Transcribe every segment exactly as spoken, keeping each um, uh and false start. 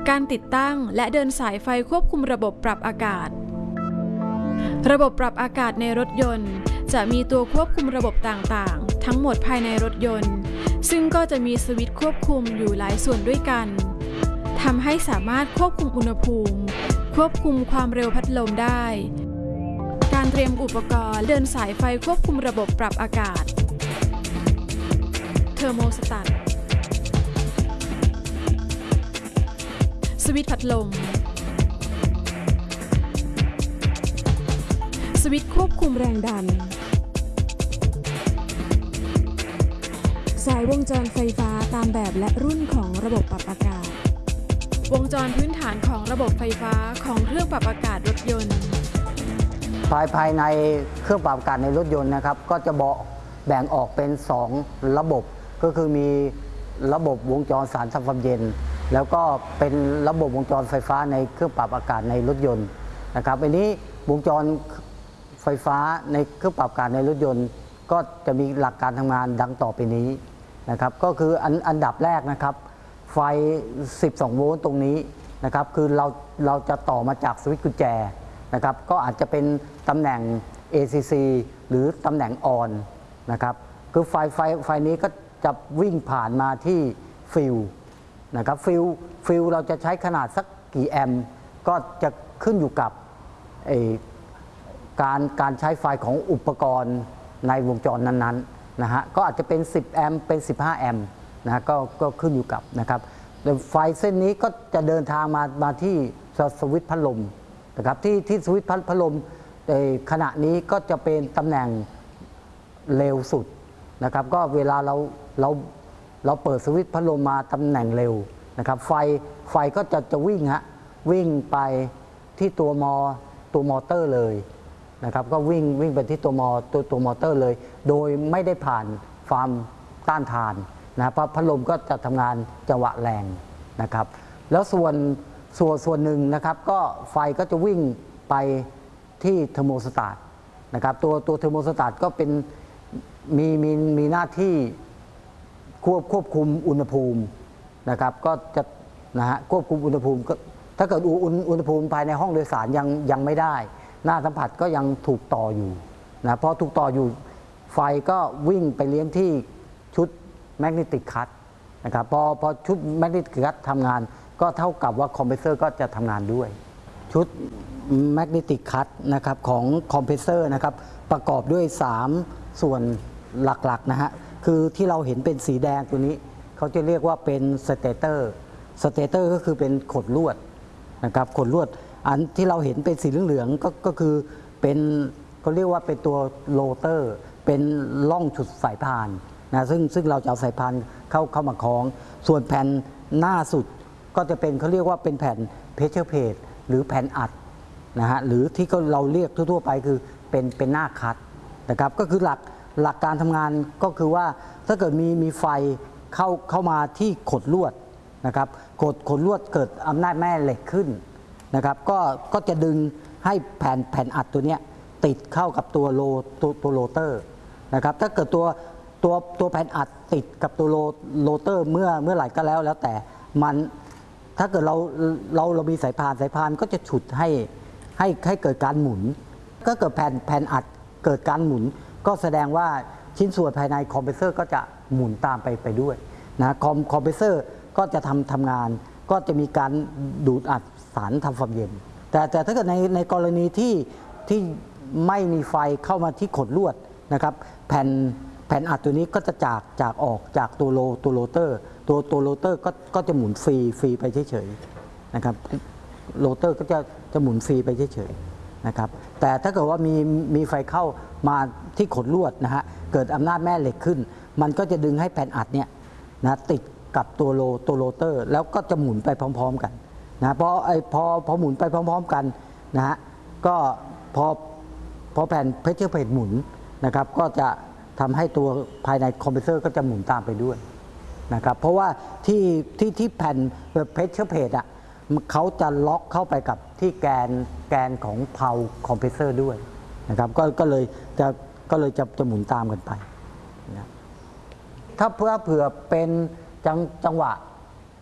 การติดตั้งและเดินสายไฟควบคุมระบบปรับอากาศระบบปรับอากาศในรถยนต์จะมีตัวควบคุมระบบต่างๆทั้งหมดภายในรถยนต์ซึ่งก็จะมีสวิตช์ควบคุมอยู่หลายส่วนด้วยกันทำให้สามารถควบคุมอุณหภูมิควบคุมความเร็วพัดลมได้การเตรียมอุปกรณ์เดินสายไฟควบคุมระบบปรับอากาศเทอร์โมสแตทสวิตช์พัดลมสวิตช์ควบคุมแรงดันสายวงจรไฟฟ้าตามแบบและรุ่นของระบบปรับอากาศวงจรพื้นฐานของระบบไฟฟ้าของเครื่องปรับอากาศรถยนต์ภายภายในเครื่องปรับอากาศในรถยนต์นะครับก็จะแบ่งออกเป็นสองระบบก็คือมีระบบวงจรสารทำความเย็นแล้วก็เป็นระบบวงจรไฟฟ้าในเครื่องปรับอากาศในรถยนต์นะครับอันนี้วงจรไฟฟ้าในเครื่องปรับอากาศในรถยนต์ก็จะมีหลักการทำงานดังต่อไปนี้นะครับก็คืออันอันดับแรกนะครับไฟสิบสองโวลต์ตรงนี้นะครับคือเราเราจะต่อมาจากสวิตช์กุญแจนะครับก็อาจจะเป็นตำแหน่ง เอ ซี ซี หรือตำแหน่งออนนะครับคือไฟไฟไฟนี้ก็จะวิ่งผ่านมาที่ฟิลนะครับฟิลฟิลเราจะใช้ขนาดสักกี่แอมป์ก็จะขึ้นอยู่กับการการใช้ไฟของอุปกรณ์ในวงจรนั้นๆนะฮะก็อาจจะเป็นสิบแอมป์เป็นสิบห้าแอมป์นะก็ก็ขึ้นอยู่กับนะครับไฟเส้นนี้ก็จะเดินทางมามาที่สวิตช์พัดลมนะครับที่ที่สวิตช์พัดลมขณะนี้ก็จะเป็นตำแหน่งเร็วสุดนะครับก็เวลาเราเราเราเปิดสวิตช์พัดลมมาตำแหน่งเร็วนะครับไฟไฟก็จะจะวิ่งฮะวิ่งไปที่ตัวมอตัวมอเตอร์เลยนะครับก็วิ่งวิ่งไปที่ตัวมอตัวตัวมอเตอร์เลยโดยไม่ได้ผ่านความต้านทานนะเพราะพัดลมก็จะทำงานจังหวะแรงนะครับแล้วส่วนส่วนส่วนหนึ่งนะครับก็ไฟก็จะวิ่งไปที่เทอร์โมสแตทนะครับตัวตัวเทอร์โมสแตทก็เป็นมีมีมีหน้าที่ควบควบคุมอุณหภูมินะครับก็จะนะฮะควบคุมอุณหภูมิก็ถ้าเกิดอุณอุณหภูมิภายในห้องโดยสารยังยังไม่ได้หน้าสัมผัสก็ยังถูกต่ออยู่นะพอถูกต่ออยู่ไฟก็วิ่งไปเลี้ยงที่ชุดแมกเนติกคัตนะครับพอพอชุดแมกเนติกคัตทำงานก็เท่ากับว่าคอมเพรสเซอร์ก็จะทำงานด้วยชุดแมกเนติกคัตนะครับของคอมเพรสเซอร์นะครับประกอบด้วยสามส่วนหลักๆนะฮะคือที่เราเห็นเป็นสีแดงตัวนี้เขาจะเรียกว่าเป็นสเตเตอร์สเตเตอร์ก็คือเป็นขดลวดนะครับขดลวดอันที่เราเห็นเป็นสีเหลืองๆก็ก็คือเป็นเขาเรียกว่าเป็นตัวโรเตอร์เป็นล่องฉุดสายพานนะซึ่งซึ่งเราจะเอาสายพานเข้าเข้ามาคล้องส่วนแผ่นหน้าสุดก็จะเป็นเขาเรียกว่าเป็นแผ่นเพชเชอร์เพจหรือแผ่นอัดนะฮะหรือที่เราเรียกทั่วๆไปคือเป็นเป็นหน้าคัดนะครับก็คือหลักหลักการทำงานก็คือว่าถ้าเกิดมีมีไฟเข้าเข้ามาที่ขดลวดนะครับขดขดลวดเกิดอำนาจแม่เหล็กขึ้นนะครับก็ก็จะดึงให้แผ่นแผ่นอัดตัวเนี้ยติดเข้ากับตัวโลตัวตัวโรเตอร์นะครับถ้าเกิดตัวตัวตัวแผ่นอัดติดกับตัวโลโรเตอร์เมื่อเมื่อไหร่ก็แล้วแล้วแต่มันถ้าเกิดเราเราเรามีสายพานสายพานก็จะฉุดให้ให้ให้เกิดการหมุนก็เกิดแผ่นแผ่นอัดเกิดการหมุนก็แสดงว่าชิ้นส่วนภายในคอมเพรสเซอร์ก็จะหมุนตามไปไปด้วยนะคอมคอมเพรสเซอร์ก็จะทำทำงานก็จะมีการดูดอัดสารทำความเย็นแต่แต่ถ้าเกิดในในกรณีที่ที่ไม่มีไฟเข้ามาที่ขดลวดนะครับแผ่นแผ่นอัดตัวนี้ก็จะจากจากออกจากตัวโลตัวโรเตอร์ตัวตัวโรเตอร์ก็ก็จะหมุนฟรีฟรีไปเฉยๆนะครับโรเตอร์ก็จะจะหมุนฟรีไปเฉยๆนะครับแต่ถ้าเกิดว่ามีมีไฟเข้ามาที่ขดลวดนะฮะเกิดอำนาจแม่เหล็กขึ้นมันก็จะดึงให้แผ่นอัดเนี่ยนะติดกับตัวโลตัวโรเตอร์แล้วก็จะหมุนไปพร้อมๆกันนะพอไอพอพอหมุนไปพร้อมๆกันนะฮะก็พอพอแผ่นเพชเชอร์เพจหมุนนะครับก็จะทำให้ตัวภายในคอมเพรสเซอร์ก็จะหมุนตามไปด้วยนะครับเพราะว่าที่ที่ที่แผ่นเพชเชอร์เพจอ่ะเขาจะล็อกเข้าไปกับที่แกนแกนของเพาคอมเพรสเซอร์ด้วยนะครับก็ก็เลยจะก็เลยจะจะหมุนตามกันไปนะถ้าเพื่อเผื่อเป็นจังจังหวะ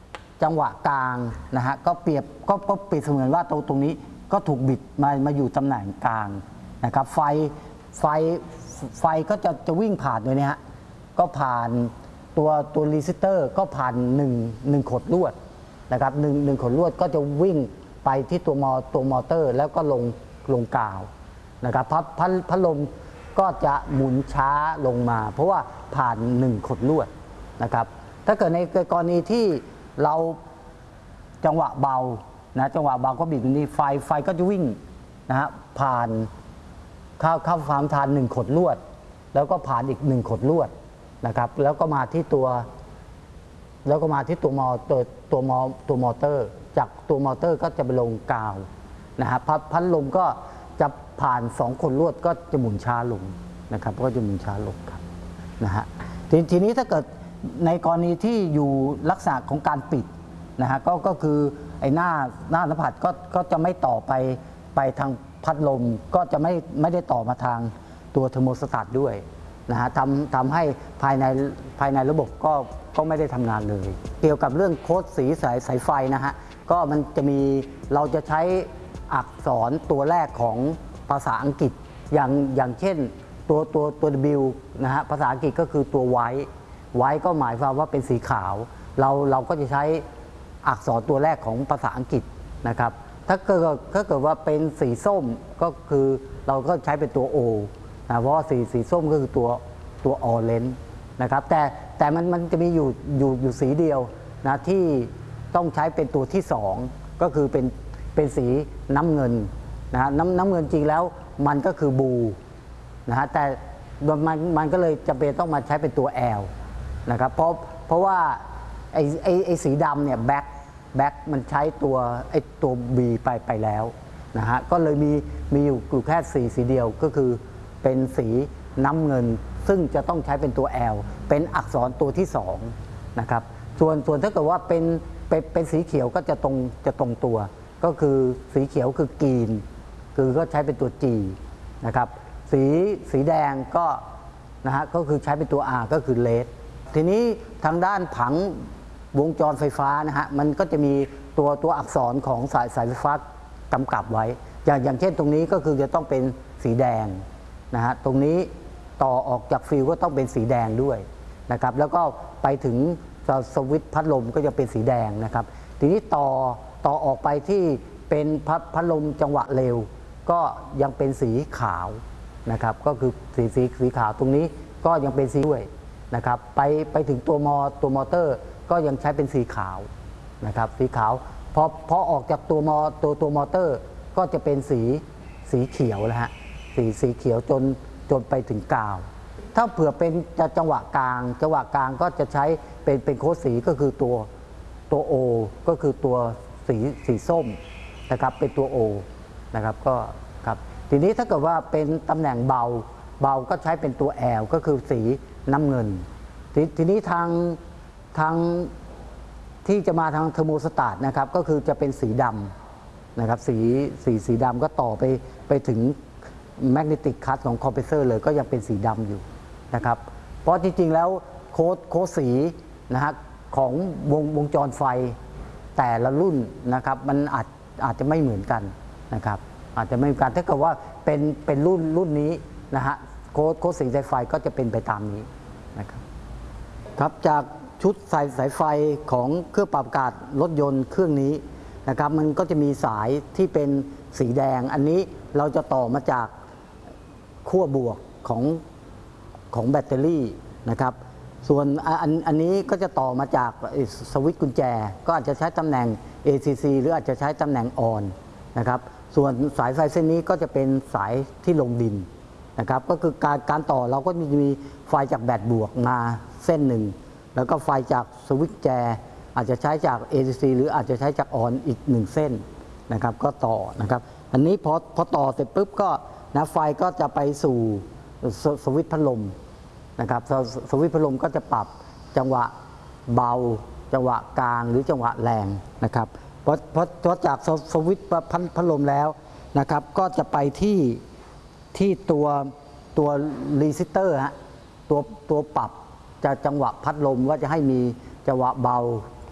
จังหวะกลางนะฮะก็เปรียบก็ก็เปรียบเสมือนว่าตรงตรงนี้ก็ถูกบิดมามาอยู่ตำแหน่งกลางนะครับไฟไฟไฟก็จะจะวิ่งผ่านโดยนี้ฮะก็ผ่านตัวตัวรีซิสเตอร์ก็ผ่านหนึ่งหนึ่งขดลวดนะครับหนึ่งหนึ่งขดลวดก็จะวิ่งไปที่ตัวมอตัวมอเตอร์แล้วก็ลงลงกาวนะครับพัดพัดพัดลมก็จะหมุนช้าลงมาเพราะว่าผ่านหนึ่งขดลวดนะครับถ้าเกิดในกรณีที่เราจังหวะเบานะจังหวะเบาก็บิดนี้ไฟไฟก็จะวิ่งนะฮะผ่านเข้าเข้าความทานหนึ่งขดลวดแล้วก็ผ่านอีกหนึ่งขดลวดนะครับแล้วก็มาที่ตัวแล้วก็มาที่ตัวมอตัวตัวมอตัวมอเตอร์จากตัวมอเตอร์ก็จะไปลงกาวนะฮะพัดพัดลมก็จะผ่านสองขดลวดก็จะหมุนช้าลงนะครับก็จะหมุนช้าลงครับนะฮะทีทีนี้ถ้าเกิดในกรณีที่อยู่ลักษณะของการปิดนะฮะก็ก็คือไอ้หน้าหน้าสัมผัสก็ก็จะไม่ต่อไปไปทางพัดลมก็จะไม่ไม่ได้ต่อมาทางตัวเทอร์โมสตัตด้วยนะฮะทำทำให้ภายในภายในระบบก็ก็ไม่ได้ทำงานเลยเกี่ยวกับเรื่องโค้ดสีสายสายไฟนะฮะก็มันจะมีเราจะใช้อักษรตัวแรกของภาษาอังกฤษอย่างอย่างเช่นตัวตัวตัว W นะฮะภาษาอังกฤษก็คือตัว white white ก็หมายความว่าเป็นสีขาวเราเราก็จะใช้อักษรตัวแรกของภาษาอังกฤษนะครับถ้าเกิดถ้าเกิดว่าเป็นสีส้มก็คือเราก็ใช้เป็นตัว O นะเพราะว่าสีสีส้มก็คือตัวตัว orange นะครับแต่แต่มันมันจะมีอยู่อยู่อยู่สีเดียวนะที่ต้องใช้เป็นตัวที่สองก็คือเป็นเป็นสีน้ำเงินนะฮะน้ำน้ำเงินจริงแล้วมันก็คือบูนะฮะแต่มันมันก็เลยจำเป็นต้องมาใช้เป็นตัว L นะครับเพราะเพราะว่าไอ้ไอ้ไอ้สีดำเนี่ยแบ็คแบ็คมันใช้ตัวไอ้ตัว B ไปไปแล้วนะฮะก็เลยมีมีอยู่อยู่แค่สีสีเดียวก็คือเป็นสีน้ำเงินซึ่งจะต้องใช้เป็นตัว L เป็นอักษรตัวที่สองนะครับส่วนส่วนถ้าเกิดว่าเป็นเป็นเป็นสีเขียวก็จะตรงจะตรงตัวก็คือสีเขียวคือกรีนคือก็ใช้เป็นตัว G นะครับสีสีแดงก็นะฮะก็คือใช้เป็นตัว R ก็คือเลดทีนี้ทางด้านผังวงจรไฟฟ้านะฮะมันก็จะมีตัวตัวอักษรของสายสายไฟฟ้ากำกับไว้อย่างอย่างเช่นตรงนี้ก็คือจะต้องเป็นสีแดงนะฮะตรงนี้ต่อออกจากฟิวก็ต้องเป็นสีแดงด้วยนะครับแล้วก็ไปถึงสวิตช์พัดลมก็จะเป็นสีแดงนะครับทีนี้ต่อต่อออกไปที่เป็นพัดพัดลมจังหวะเร็วก็ยังเป็นสีขาวนะครับก็คือสีสีสีขาวตรงนี้ก็ยังเป็นสีด้วยนะครับไปไปถึงตัวมอตัวมอเตอร์ก็ยังใช้เป็นสีขาวนะครับสีขาวพอพอออกจากตัวมอตัวตัวมอเตอร์ก็จะเป็นสีสีเขียวแล้วฮะสีสีเขียวจนจนไปถึงกาวถ้าเผื่อเป็นจะจังหวะกลางจังหวะกลางก็จะใช้เป็นเป็นโค้ดสีก็คือตัวตัว O ก็คือตัวสีสีส้มนะครับเป็นตัว O นะครับก็ครับทีนี้ถ้าเกิดว่าเป็นตำแหน่งเบาเบาก็ใช้เป็นตัว L ก็คือสีน้ำเงินททีนี้ทางทางที่จะมาทางเทอร์โมสตาตนะครับก็คือจะเป็นสีดำนะครับสีสีสีดำก็ต่อไปไปถึงแมกเนติกคัทของคอมเพรสเซอร์เลยก็ยังเป็นสีดำอยู่นะครับเพราะจริงๆแล้วโค้ดโค้ดสีนะฮะของวงวงจรไฟแต่ละรุ่นนะครับมันอาจอาจจะไม่เหมือนกันนะครับอาจจะไม่เหมือนกันถ้าเกิดว่าเป็นเป็นรุ่นรุ่นนี้นะฮะโค้ดโค้ดสีสายไฟก็จะเป็นไปตามนี้นะครับครับจากชุดสายสายไฟของเครื่องปรับอากาศรถยนต์เครื่องนี้นะครับมันก็จะมีสายที่เป็นสีแดงอันนี้เราจะต่อมาจากขั้วบวกของของแบตเตอรี่นะครับส่วนอันอันนี้ก็จะต่อมาจากสวิตช์กุญแจก็อาจจะใช้ตำแหน่ง เอ ซี ซี หรืออาจจะใช้ตำแหน่งออนนะครับส่วนสายไฟเส้นนี้ก็จะเป็นสายที่ลงดินนะครับก็คือการการต่อเราก็จะมีไฟจากแบตบวกมาเส้นหนึ่งแล้วก็ไฟจากสวิตช์แจอาจจะใช้จาก เอ ซี ซี หรืออาจจะใช้จากออนอีกหนึ่งเส้นนะครับก็ต่อนะครับอันนี้พอพอต่อเสร็จปุ๊บก็นะไฟก็จะไปสู่สสวิตช์พัดลมนะครับสสวิตช์พัดลมก็จะปรับจังหวะเบาจังหวะกลางหรือจังหวะแรงนะครับพอพอพอจากสสวิตช์พัดพัดลมแล้วนะครับก็จะไปที่ที่ตัวตัวรีซิสเตอร์ฮะตัวตัวปรับจะจังหวะพัดลมว่าจะให้มีจังหวะเบา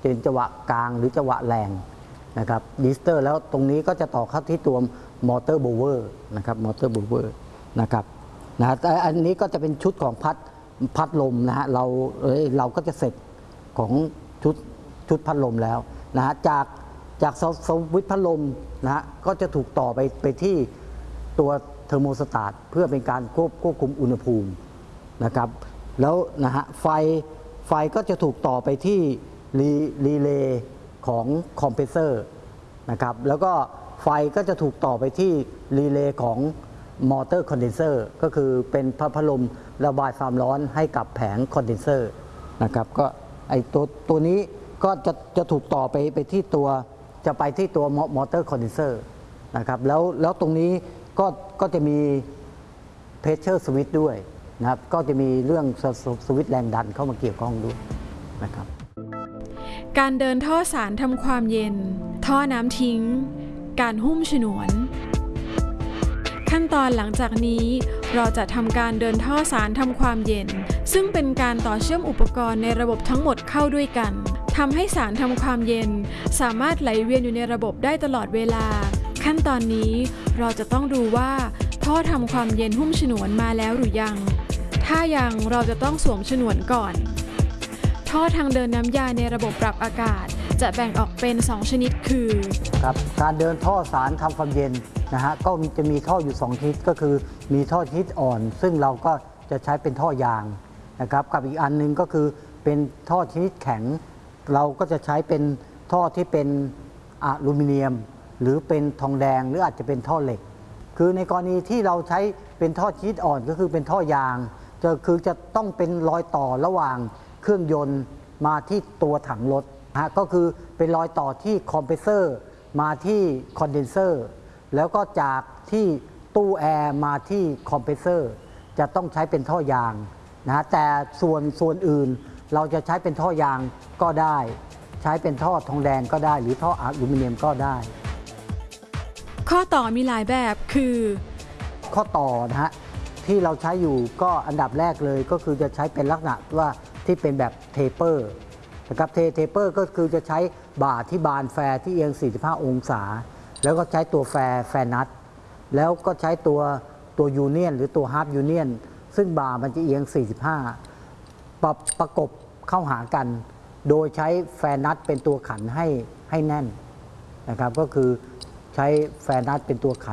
จะเป็นจังหวะกลางหรือจังหวะแรงนะครับดิสเตอร์แล้วตรงนี้ก็จะต่อเข้าที่ตัวมอเตอร์โบเวอร์นะครับมอเตอร์โบเวอร์นะครับนะแต่อันนี้ก็จะเป็นชุดของพัดพัดลมนะฮะเราเอ้ยเราก็จะเสร็จของชุดชุดพัดลมแล้วนะฮะจากจากสวิตช์พัดลมนะฮะก็จะถูกต่อไปไปที่ตัวเทอร์โมสตาตเพื่อเป็นการควบควบคุมอุณหภูมินะครับแล้วนะฮะไฟไฟก็จะถูกต่อไปที่รีรีเลย์ของคอมเพรสเซอร์นะครับแล้วก็ไฟก็จะถูกต่อไปที่รีเลย์ของมอเตอร์คอนเดนเซอร์ก็คือเป็นพัดลมระบายความร้อนให้กับแผงคอนเดนเซอร์นะครับก็ไอตัวตัวนี้ก็จะจะถูกต่อไปไปที่ตัวจะไปที่ตัวมอเตอร์คอนเดนเซอร์นะครับแล้วแล้วตรงนี้ก็ก็จะมีเพรสเชอร์สวิตช์ด้วยนะครับก็จะมีเรื่องสวิตช์แรงดันเข้ามาเกี่ยวข้องด้วยนะครับการเดินท่อสารทำความเย็นท่อน้ำทิ้งการหุ้มฉนวนขั้นตอนหลังจากนี้เราจะทำการเดินท่อสารทำความเย็นซึ่งเป็นการต่อเชื่อมอุปกรณ์ในระบบทั้งหมดเข้าด้วยกันทำให้สารทำความเย็นสามารถไหลเวียนอยู่ในระบบได้ตลอดเวลาขั้นตอนนี้เราจะต้องดูว่าท่อทำความเย็นหุ้มฉนวนมาแล้วหรือยังถ้ายังเราจะต้องสวมฉนวนก่อนท่อทางเดินน้ำยาในระบบปรับอากาศจะแบ่งออกเป็นสองชนิดคือครับการเดินท่อสารทำความเย็นนะฮะก็จะมีท่ออยู่สองชนิดก็คือมีท่อชนิดอ่อนซึ่งเราก็จะใช้เป็นท่อยางนะครับกับอีกอันนึงก็คือเป็นท่อชนิดแข็งเราก็จะใช้เป็นท่อที่เป็นอลูมิเนียมหรือเป็นทองแดงหรืออาจจะเป็นท่อเหล็กคือในกรณีที่เราใช้เป็นท่อชนิดอ่อนก็คือเป็นท่อยางจะคือจะต้องเป็นรอยต่อระหว่างเครื่องยนต์มาที่ตัวถังรถนะก็คือเป็นรอยต่อที่คอมเพรสเซอร์มาที่คอนเดนเซอร์แล้วก็จากที่ตู้แอร์มาที่คอมเพรสเซอร์จะต้องใช้เป็นท่อยางนะแต่ส่วนส่วนอื่นเราจะใช้เป็นท่อยางก็ได้ใช้เป็นท่อทองแดงก็ได้หรือท่ออลูมิเนียมก็ได้ข้อต่อมีหลายแบบคือข้อต่อนะฮะที่เราใช้อยู่ก็อันดับแรกเลยก็คือจะใช้เป็นลักษณะว่าที่เป็นแบบเทเปอร์นะครับเทเทเปอร์ก็คือจะใช้บ่าที่บานแฟร์ที่เอียงสี่สิบห้าองศาแล้วก็ใช้ตัวแฟร์แฟร์นัทแล้วก็ใช้ตัวตัวยูเนียนหรือตัวฮาร์ฟยูเนียนซึ่งบ่ามันจะเอียงสี่สิบห้าประประกบเข้าหากันโดยใช้แฟร์นัทเป็นตัวขันให้ให้แน่นนะครับก็คือใช้แฟร์นัทเป็นตัวขัน